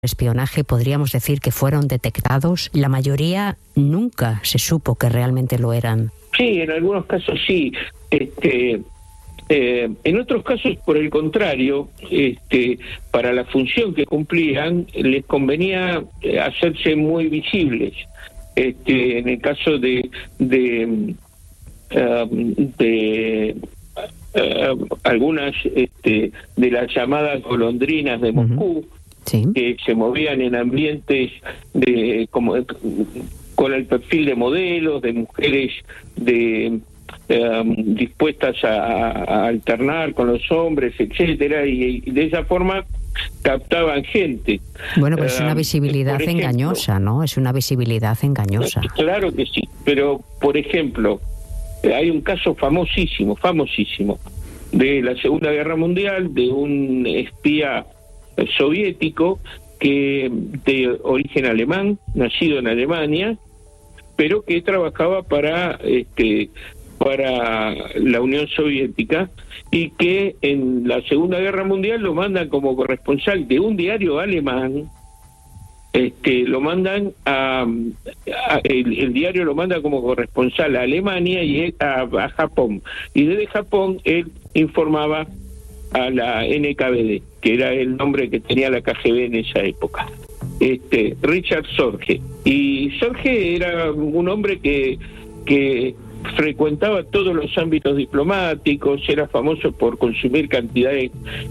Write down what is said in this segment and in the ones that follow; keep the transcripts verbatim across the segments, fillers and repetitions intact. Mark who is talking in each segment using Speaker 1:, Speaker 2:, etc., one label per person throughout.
Speaker 1: espionaje, podríamos decir que fueron detectados. La mayoría nunca se supo que realmente lo eran.
Speaker 2: Sí, en algunos casos sí. Este, eh, en otros casos, por el contrario, este, para la función que cumplían, les convenía hacerse muy visibles. Este, en el caso de de, um, de uh, algunas este, de las llamadas golondrinas de Moscú, uh-huh. Sí. Que se movían en ambientes de como con el perfil de modelos, de mujeres de um, dispuestas a, a alternar con los hombres, etcétera, y, y de esa forma captaban gente.
Speaker 1: Bueno, pero es una visibilidad uh, ejemplo, engañosa, ¿no? Es una visibilidad engañosa.
Speaker 2: Claro que sí, pero por ejemplo, hay un caso famosísimo, famosísimo, de la Segunda Guerra Mundial, de un espía soviético que de origen alemán, nacido en Alemania, pero que trabajaba para este para la Unión Soviética y que en la Segunda Guerra Mundial lo mandan como corresponsal de un diario alemán. Este, lo mandan a, a el, el diario lo manda como corresponsal a Alemania y a, a Japón, y desde Japón él informaba a la N K V D, que era el nombre que tenía la K G B en esa época. Este, Richard Sorge. Y Sorge era un hombre que que frecuentaba todos los ámbitos diplomáticos, era famoso por consumir cantidades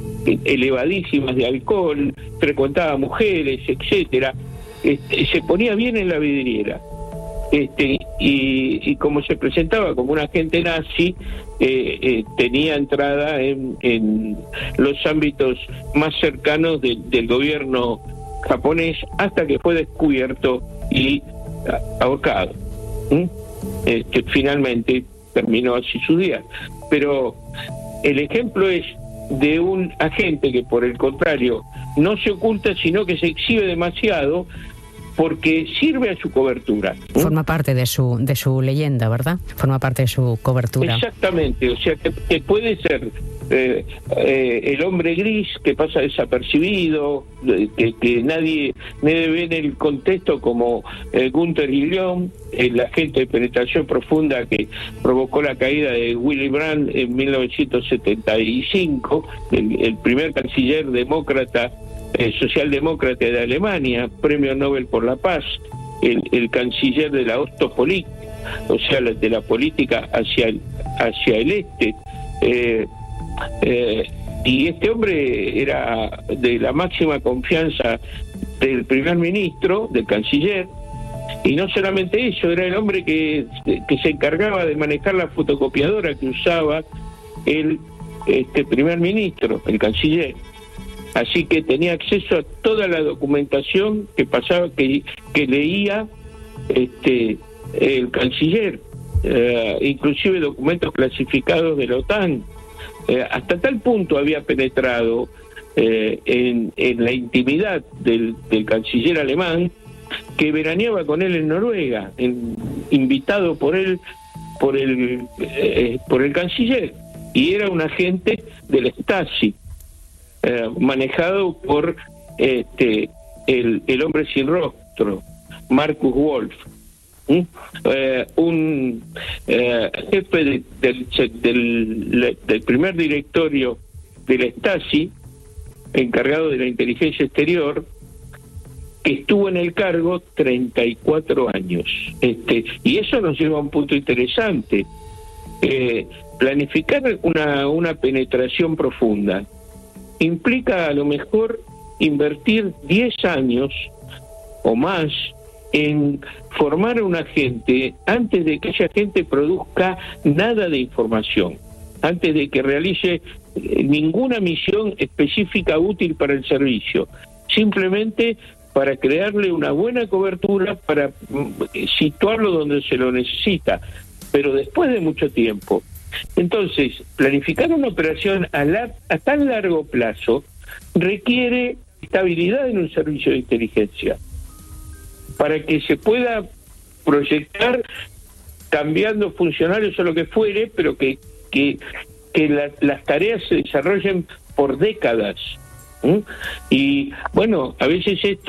Speaker 2: elevadísimas de alcohol, frecuentaba mujeres, etcétera. Este, se ponía bien en la vidriera. Este, y, y como se presentaba como un agente nazi, eh, eh, tenía entrada en, en los ámbitos más cercanos de, del gobierno japonés, hasta que fue descubierto y ahorcado. ¿Mm? Este, finalmente terminó así su día. Pero el ejemplo es de un agente que, por el contrario, no se oculta, sino que se exhibe demasiado porque sirve a su cobertura. ¿eh?
Speaker 1: Forma parte de su de su leyenda, ¿verdad? Forma parte de su cobertura.
Speaker 2: Exactamente, o sea, que, que puede ser eh, eh, el hombre gris que pasa desapercibido, que, que nadie, nadie ve en el contexto, como eh, Gunther Guillaume, el agente de penetración profunda que provocó la caída de Willy Brandt en mil novecientos setenta y cinco, el, el primer canciller demócrata, eh, socialdemócrata de Alemania, premio Nobel por la Paz, el, el canciller de la Ostpolitik, o sea, de la política hacia el, hacia el este. Eh, eh, y este hombre era de la máxima confianza del primer ministro, del canciller. Y no solamente eso, era el hombre que, que se encargaba de manejar la fotocopiadora que usaba el este primer ministro, el canciller. Así que tenía acceso a toda la documentación que pasaba, que, que leía este el canciller, eh, inclusive documentos clasificados de la OTAN. Eh, hasta tal punto había penetrado eh, en, en la intimidad del, del canciller alemán, que veraneaba con él en Noruega, en, invitado por él por el eh, por el canciller, y era un agente del Stasi, eh, manejado por este el, el hombre sin rostro, Markus Wolf, ¿Mm? eh, un eh, jefe de, del, del, del primer directorio del Stasi, encargado de la inteligencia exterior, que estuvo en el cargo treinta y cuatro años. Este, y eso nos lleva a un punto interesante. Eh, planificar una, una penetración profunda implica a lo mejor invertir diez años o más en formar a un agente antes de que esa gente produzca nada de información, antes de que realice eh, ninguna misión específica útil para el servicio, simplemente para crearle una buena cobertura, para eh, situarlo donde se lo necesita, pero después de mucho tiempo. Entonces, planificar una operación a, la, a tan largo plazo requiere estabilidad en un servicio de inteligencia, para que se pueda proyectar cambiando funcionarios o lo que fuere, pero que, que, que la, las tareas se desarrollen por décadas. ¿Mm? Y bueno, a veces esto